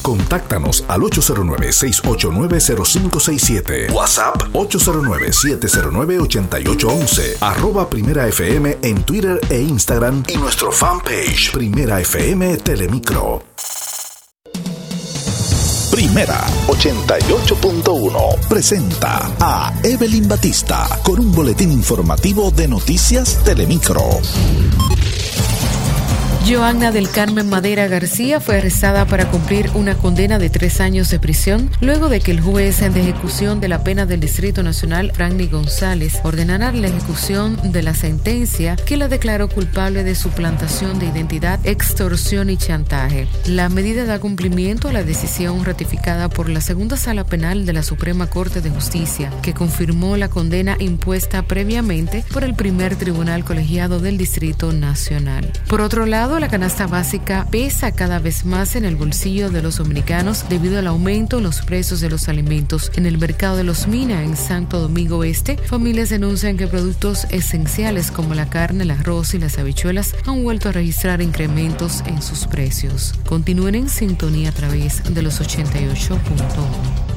Contáctanos al 809-689-0567. WhatsApp 809-709-8811. @Primera FM en Twitter e Instagram y nuestro fanpage Primera FM Telemicro. Primera 88.1 presenta a Evelyn Batista con un boletín informativo de Noticias Telemicro. Joanna del Carmen Madera García fue arrestada para cumplir una condena de 3 años de prisión luego de que el juez de ejecución de la pena del Distrito Nacional, Franny González, ordenara la ejecución de la sentencia que la declaró culpable de suplantación de identidad, extorsión y chantaje. La medida da cumplimiento a la decisión ratificada por la Segunda Sala Penal de la Suprema Corte de Justicia, que confirmó la condena impuesta previamente por el primer tribunal colegiado del Distrito Nacional. Por otro lado, la canasta básica pesa cada vez más en el bolsillo de los dominicanos debido al aumento en los precios de los alimentos. En el mercado de Los Minas, en Santo Domingo Este, familias denuncian que productos esenciales como la carne, el arroz y las habichuelas han vuelto a registrar incrementos en sus precios. Continúen en sintonía a través de los 88.1.